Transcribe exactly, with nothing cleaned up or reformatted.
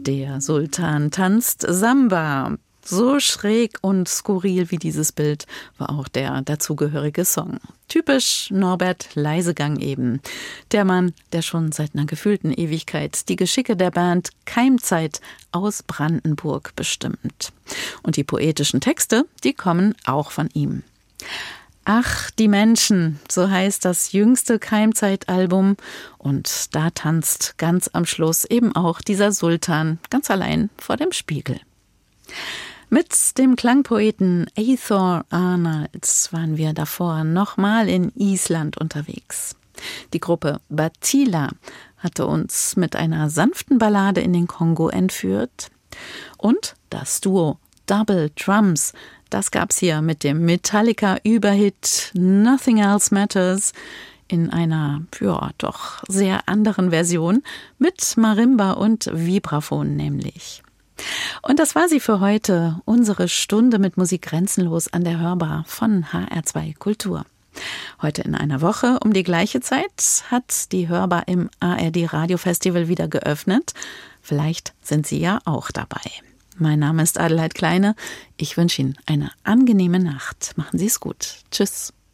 Der Sultan tanzt Samba. So schräg und skurril wie dieses Bild war auch der dazugehörige Song. Typisch Norbert Leisegang eben. Der Mann, der schon seit einer gefühlten Ewigkeit die Geschicke der Band Keimzeit aus Brandenburg bestimmt. Und die poetischen Texte, die kommen auch von ihm. Ach, die Menschen, so heißt das jüngste Keimzeit-Album. Und da tanzt ganz am Schluss eben auch dieser Sultan ganz allein vor dem Spiegel. Mit dem Klangpoeten Eyþór Arnalds waren wir davor nochmal in Island unterwegs. Die Gruppe Batila hatte uns mit einer sanften Ballade in den Kongo entführt. Und das Duo Double Drums, das gab's hier mit dem Metallica-Überhit Nothing Else Matters in einer, ja, doch sehr anderen Version mit Marimba und Vibraphon nämlich. Und das war sie für heute, unsere Stunde mit Musik grenzenlos an der Hörbar von H R zwei Kultur. Heute in einer Woche um die gleiche Zeit hat die Hörbar im A R D Radiofestival wieder geöffnet. Vielleicht sind Sie ja auch dabei. Mein Name ist Adelheid Kleine. Ich wünsche Ihnen eine angenehme Nacht. Machen Sie es gut. Tschüss.